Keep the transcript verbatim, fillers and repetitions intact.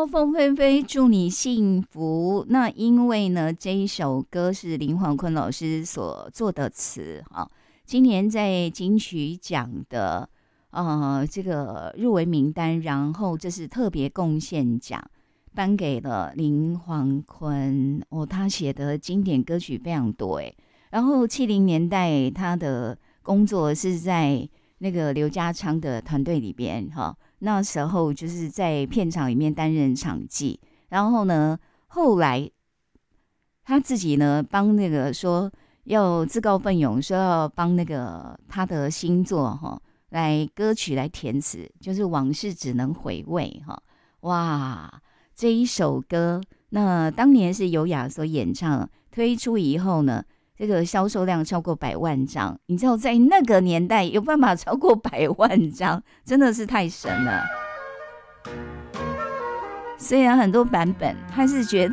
好，凤飞飞，祝你幸福。那因为呢，这一首歌是林煌坤老师所作的词哈，今年在金曲奖的呃这个入围名单，然后这是特别贡献奖，颁给了林煌坤。哦，他写的经典歌曲非常多哎。然后七零年代他的工作是在那个刘家昌的团队里边哈。那时候就是在片场里面担任场记，然后呢，后来他自己呢帮那个说要自告奋勇，说要帮那个他的新作哈来歌曲来填词，就是往事只能回味哈。哇，这一首歌，那当年是尤雅所演唱，推出以后呢，这个销售量超过百万张，你知道在那个年代有办法超过百万张，真的是太神了。虽然很多版本还是觉得